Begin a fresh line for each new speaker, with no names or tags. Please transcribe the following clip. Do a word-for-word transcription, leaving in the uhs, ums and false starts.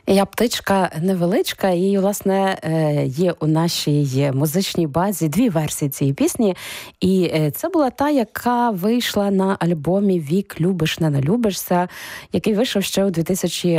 Я птичка невеличка, і, власне, є у нашій музичній базі дві версії цієї пісні. І це була та, яка вийшла на альбомі «Вік, любиш, не налюбишся», який вийшов ще у дві тисячі